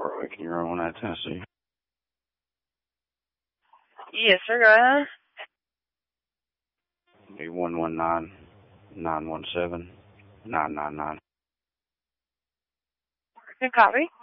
Broadway, can you run one out of Tennessee? Yes, sir, go ahead. Be 119-917-999. Good copy.